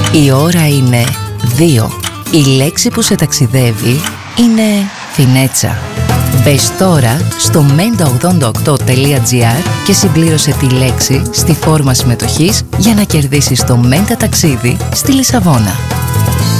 Η ώρα είναι 2. Η λέξη που σε ταξιδεύει είναι φινέτσα. Μπες τώρα στο menta88.gr και συμπλήρωσε τη λέξη στη φόρμα συμμετοχής για να κερδίσεις το Menta ταξίδι στη Λισαβόνα.